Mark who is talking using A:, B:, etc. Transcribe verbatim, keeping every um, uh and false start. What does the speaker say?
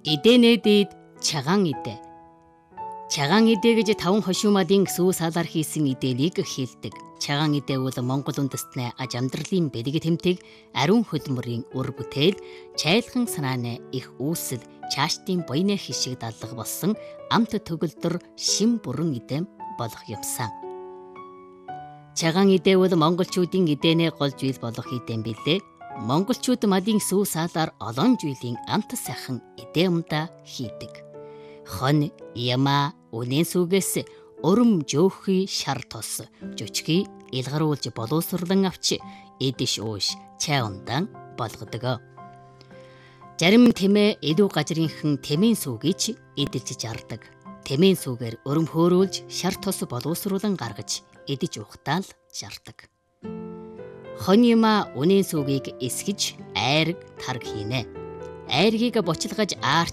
A: Эдэнэдэд чагаан идэ. Чагаан идэ гэж таван хошуумадын сүү саалаар хийсэн идэлийг хэлдэг. Чагаан идэ бол Монгол үндэстний аж амьдралын бэлэг тэмдэг ариун хөдөлмөрийн үр бүтээл, чайлхан санааны их үүсэл, чааштын буйны хишиг дадлага болсон амт төгөлдөр шим бүрэн идэм болох юмсан. Чагаан идэ бол монголчуудын идэнэ гол зүйл болох идэм билээ. Монголчууд мадын сүү саалаар олон жилийн амт сайхан идэ умда хийдэг. Хон, яма, үнэн сүгээс өрөм жөөхий шар тос, жөчгий илгаруулж боловсрлан авч эдэш ууш чай ундан болгодог. Зарим тэмээ эдүү гажрынхан тэмийн сүгийч эдэлж жардаг. Тэмийн сүгээр өрөм хөөрүүлж шар тос боловсруулан гаргаж эдэж уухтаал жардаг. Хоньяма үнэн сүгийг эсгэж айраг тарг хийнэ. Айргийг бочилгаж аарч